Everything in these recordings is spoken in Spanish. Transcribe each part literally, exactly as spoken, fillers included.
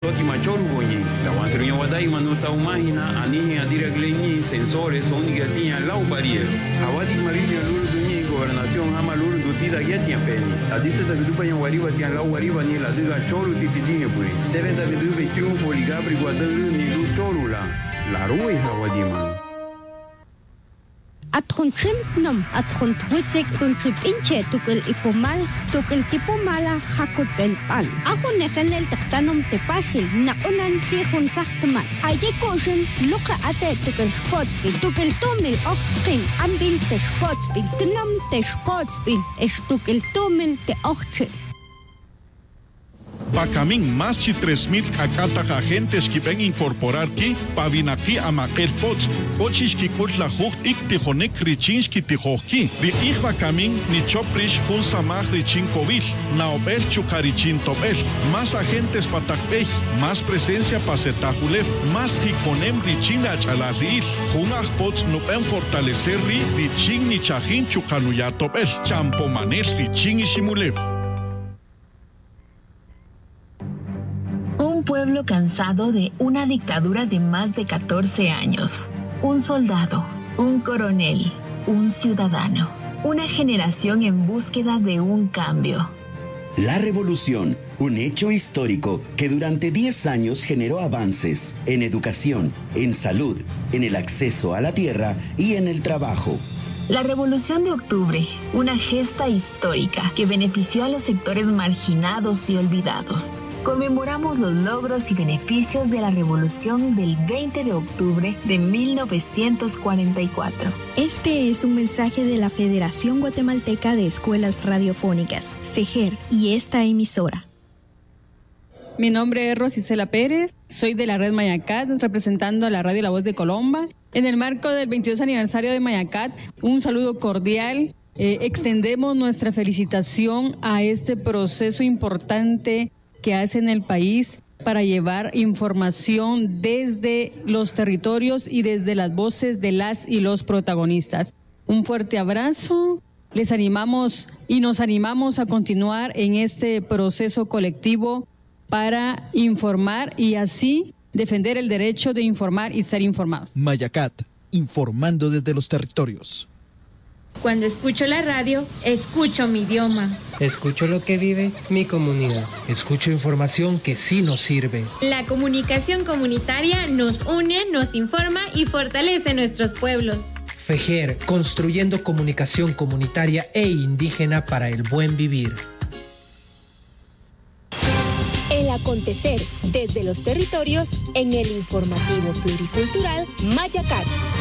Aquí machoru boñi, la wanseruña wadai manuta umahina, aniji adiregleñi, sensores, sónica tiña lau barriero. Hawadi mariña lulu duñi, gobernación hama lulu dutida yetia peni. La dice da vidupa yang wariba tiang lau wariba ni la diga choru titidinge puri. Deve da vidupa triunfo ligabri guadaru ni lu choru la. La ruwe hawadi man. Atronchim nom, atront witzig und trip inche tukul ipomal, tukul tipomala hakutzel pan. Ako nehenel taktanom tepashil na unan tihun sachtaman. Ayekoshin luka ate tukul sportsbil, tukul tumil ochtskin, ambil te sportsbil, tunom te sportsbil, es tukul tumil te ochtzil. Pacamín más de tres mil acata agentes que ven incorporar aquí, pavinaki a maquel pots, cochis que curt la jucht ik tijonek richinski tijoki, vi ik Pacamín ni choprish jun samaj richin kovil, naobel chukarichin tobel, más agentes patakbej, más presencia pasetajulev, más hikonem richin achalaril, jun pots no ven fortalecer ri richin ni chajin chukanuyatobel, champomanel richin isimulev. Un pueblo cansado de una dictadura de más de catorce años. Un soldado, un coronel, un ciudadano. Una generación en búsqueda de un cambio. La revolución, un hecho histórico que durante diez años generó avances en educación, en salud, en el acceso a la tierra y en el trabajo. La Revolución de Octubre, una gesta histórica que benefició a los sectores marginados y olvidados. Conmemoramos los logros y beneficios de la Revolución del veinte de octubre de mil novecientos cuarenta y cuatro. Este es un mensaje de la Federación Guatemalteca de Escuelas Radiofónicas, FEGER, y esta emisora. Mi nombre es Rosicela Pérez, soy de la red Mayacat, representando a la radio La Voz de Colomba. En el marco del veintidós aniversario de Mayacat, un saludo cordial. Eh, extendemos nuestra felicitación a este proceso importante que hace en el país para llevar información desde los territorios y desde las voces de las y los protagonistas. Un fuerte abrazo. Les animamos y nos animamos a continuar en este proceso colectivo para informar y así defender el derecho de informar y ser informados. Mayacat, informando desde los territorios. Cuando escucho la radio, escucho mi idioma. Escucho lo que vive mi comunidad. Escucho información que sí nos sirve. La comunicación comunitaria nos une, nos informa y fortalece nuestros pueblos. FEGER, construyendo comunicación comunitaria e indígena para el buen vivir. El acontecer desde los territorios en el informativo pluricultural Mayacat.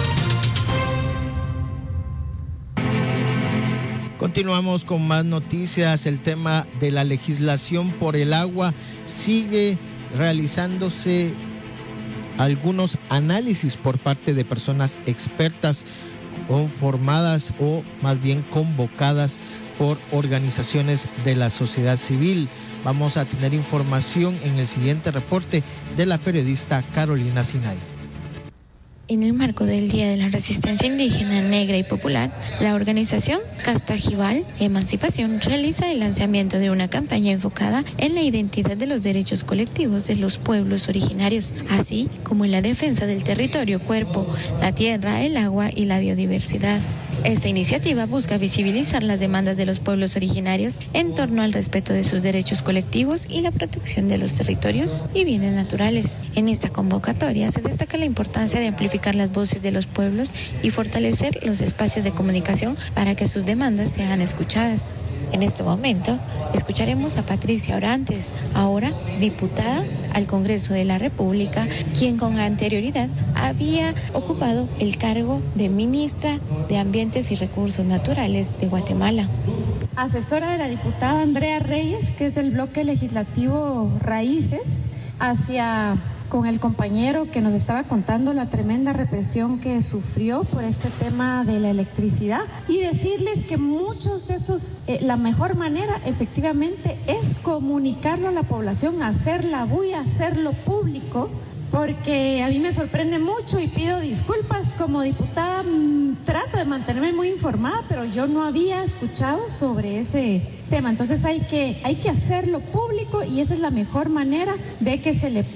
Continuamos con más noticias. El tema de la legislación por el agua sigue realizándose algunos análisis por parte de personas expertas conformadas o más bien convocadas por organizaciones de la sociedad civil. Vamos a tener información en el siguiente reporte de la periodista Carolina Sinay. En el marco del Día de la Resistencia Indígena Negra y Popular, la organización Castajibal Emancipación realiza el lanzamiento de una campaña enfocada en la identidad de los derechos colectivos de los pueblos originarios, así como en la defensa del territorio, cuerpo, la tierra, el agua y la biodiversidad. Esta iniciativa busca visibilizar las demandas de los pueblos originarios en torno al respeto de sus derechos colectivos y la protección de los territorios y bienes naturales. En esta convocatoria se destaca la importancia de amplificar las voces de los pueblos y fortalecer los espacios de comunicación para que sus demandas sean escuchadas. En este momento escucharemos a Patricia Orantes, ahora diputada al Congreso de la República, quien con anterioridad había ocupado el cargo de ministra de Ambientes y Recursos Naturales de Guatemala. Asesora de la diputada Andrea Reyes, que es del bloque legislativo Raíces, hacia con el compañero que nos estaba contando la tremenda represión que sufrió por este tema de la electricidad, y decirles que muchos de estos, eh, la mejor manera efectivamente es comunicarlo a la población, hacer la bulla, hacerlo público, porque a mí me sorprende mucho y pido disculpas. Como diputada mmm, trato de mantenerme muy informada, pero yo no había escuchado sobre ese tema. Entonces hay que, hay que hacerlo público y esa es la mejor manera de que se le